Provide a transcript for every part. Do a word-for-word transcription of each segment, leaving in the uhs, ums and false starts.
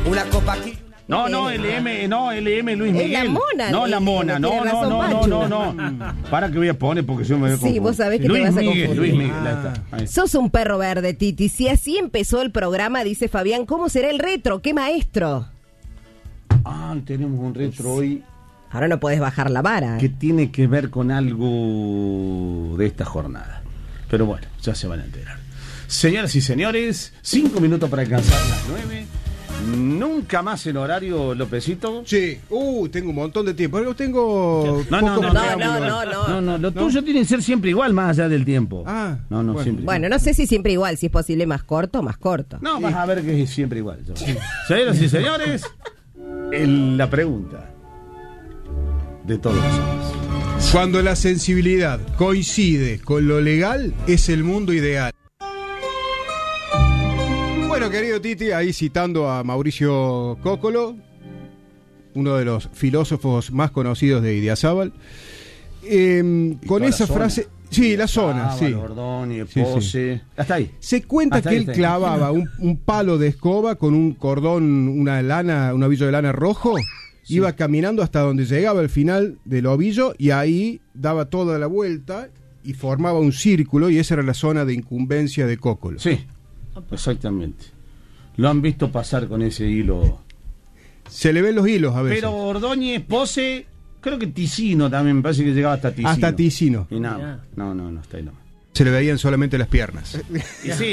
Una copa aquí. No, no, L M, no, L M Luis Miguel. Es la mona. No, la mona, no, no, no, no, no, no. Para que voy a poner porque yo me veo Sí, vos sabés que te vas a confundir. Luis Miguel, ahí está. Ahí está. Sos un perro verde, Titi. Si así empezó el programa, dice Fabián, ¿cómo será el retro? ¡Qué maestro! Ah, tenemos un retro hoy. Ahora no podés bajar la vara. Que tiene que ver con algo de esta jornada. Pero bueno, ya se van a enterar. Señoras y señores, cinco minutos para alcanzar las nueve. Nunca más en horario, Lópezito. Sí, uh, tengo un montón de tiempo. Yo tengo. No, no, no, no, no, no, no, no. no, no, lo tuyo tiene que ser siempre igual, más allá del tiempo. Ah, no, no, bueno. siempre. Bueno, no sé si siempre igual, si es posible más corto, más corto. No, vas a ver que es siempre igual. Sí. Señoras y señores, el, la pregunta de todos los hombres. Cuando la sensibilidad coincide con lo legal, es el mundo ideal. Bueno, querido Titi, ahí citando a Mauricio Cocolo, uno de los filósofos más conocidos de Idiazábal, eh, con esa frase... Sí, la zona, sí. Ordóñez, Sí, Pose, sí. hasta ahí. Se cuenta Hasta que ahí, él hasta ahí. clavaba un, un palo de escoba con un cordón, una lana, un ovillo de lana rojo, Sí. iba caminando hasta donde llegaba al final del ovillo y ahí daba toda la vuelta y formaba un círculo y esa era la zona de incumbencia de Cocolo. Sí, exactamente. Lo han visto pasar con ese hilo. Se le ven los hilos a veces. Pero Ordóñez, Pose, creo que Ticino también, me parece que llegaba hasta Ticino. Hasta Ticino. Y nada, no, no, no, está ahí nomás. Se le veían solamente las piernas. Y sí,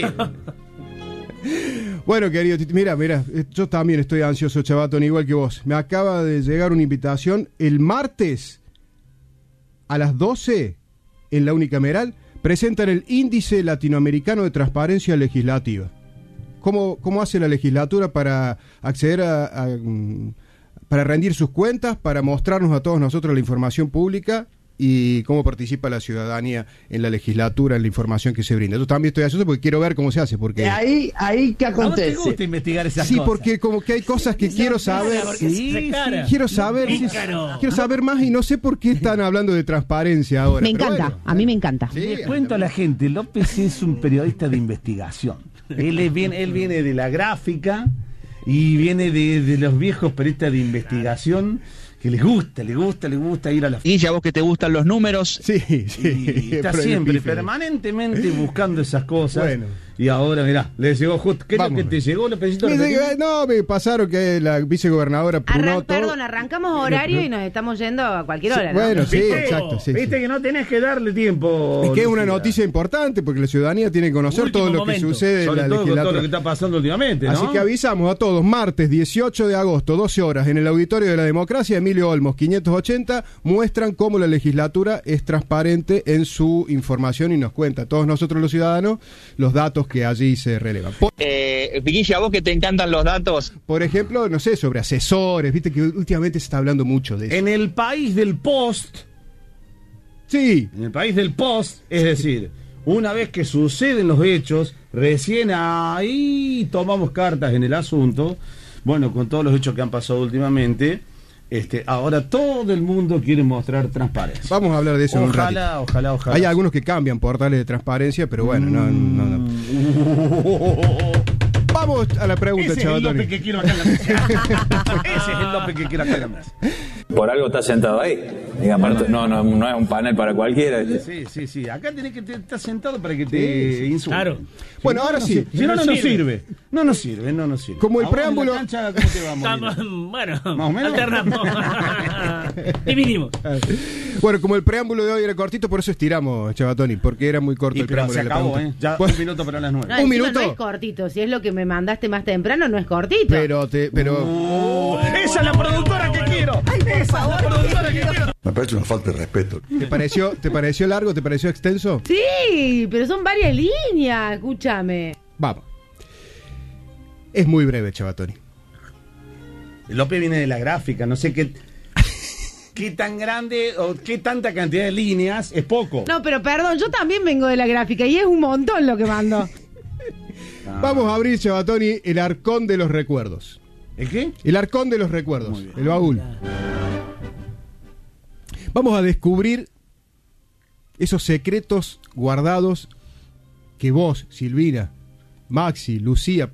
Bueno, querido Titi, mira, mira, yo también estoy ansioso, Chavatón, igual que vos. Me acaba de llegar una invitación el martes a las doce en la Unicameral. Presentan el Índice Latinoamericano de Transparencia Legislativa. ¿Cómo, cómo hace la legislatura para acceder a, a, para rendir sus cuentas, para mostrarnos a todos nosotros la información pública y cómo participa la ciudadanía en la legislatura, en la información que se brinda? Yo también estoy ansioso porque quiero ver cómo se hace. Porque... Ahí, ahí que ¿a vos te acontece. gusta investigar esas Sí, cosas? porque como que hay cosas que quiero saber. Sí, Quiero saber, sí, quiero saber más y no sé por qué están hablando de transparencia ahora. Me pero encanta, bueno. a mí me encanta. Sí, Les cuento a la gente, López es un periodista de investigación. Él, es bien, él viene de la gráfica y viene de, de los viejos periodistas de investigación que les gusta, les gusta, les gusta ir a la... Y ya vos que te gustan los números. Sí, sí. Y está Pero siempre, epífero. permanentemente buscando esas cosas. Bueno. Y ahora, mirá, le llegó justo... ¿Qué es lo Vamos. que te llegó, Lópezito? Me llega- no, me pasaron que la vicegobernadora Arran- Prunoto... perdón, arrancamos horario y nos estamos yendo a cualquier hora, ¿no? Bueno, sí, ¿Viste? exacto. Sí, Viste sí. que no tenés que darle tiempo. Es que es una Lucía. noticia importante porque la ciudadanía tiene que conocer Último todo lo momento. que sucede en Sobre la todo con todo legislatura. lo que está pasando últimamente, ¿no? Así que avisamos a todos, martes dieciocho de agosto, doce horas, en el Auditorio de la Democracia, Emilio Olmos, quinientos ochenta, muestran cómo la legislatura es transparente en su información y nos cuenta a todos nosotros los ciudadanos los datos que allí se relevan. Por, Eh, Vicky, a vos que te encantan los datos. por ejemplo, no sé, sobre asesores, viste que últimamente se está hablando mucho de eso. En el país del post, Sí, en el país del post, es decir, una vez que suceden los hechos, recién ahí tomamos cartas en el asunto. Bueno, con todos los hechos que han pasado últimamente, este, ahora todo el mundo quiere mostrar transparencia. vamos a hablar de eso en un ratito. Ojalá, ojalá, ojalá. Hay algunos que cambian portales de transparencia, pero bueno, no, no, no. Vamos a la pregunta, Ese es el Chavatoni. López que quiero acá en la mesa. Ese es el López que quiero acá en la mesa. Por algo está sentado ahí. Digamos, no, no, no es un panel para cualquiera. Sí, sí, sí. Acá tenés que te- estar sentado para que te insulten. Claro. Si Bueno, no, ahora no sí. sirve. Si no, no nos sirve. sirve. No nos sirve, no nos sirve. Como el ¿A vos en la preámbulo- cancha, ¿cómo te va, Molina? Estamos, bueno, Más o menos. alternamos. Dividimos. Bueno, como el preámbulo de hoy era cortito, por eso estiramos, Chavatoni, porque era muy corto Y el pero preámbulo se de la acabó, pregunta. ¿eh? Ya Bueno, un minuto para las nueve. No, ¿Un encima minuto? No es cortito, si es lo que me mandaste más temprano, no es cortito. pero te, pero Uh, ¡Esa es la productora que quiero! ¡Esa es la productora que quiero! Me parece una falta de respeto. ¿te pareció, te pareció largo, te pareció extenso? Sí, pero son varias líneas, escúchame. Vamos. Es muy breve, Chavatoni. López viene de la gráfica, no sé qué. ¿Qué tan grande o qué tanta cantidad de líneas es poco? No, pero perdón, yo también vengo de la gráfica y es un montón lo que mando. Ah. Vamos a abrir, Chavatoni, el arcón de los recuerdos. ¿El qué? El arcón de los recuerdos, Muy bien. el baúl. Vamos a descubrir esos secretos guardados que vos, Silvina, Maxi, Lucía,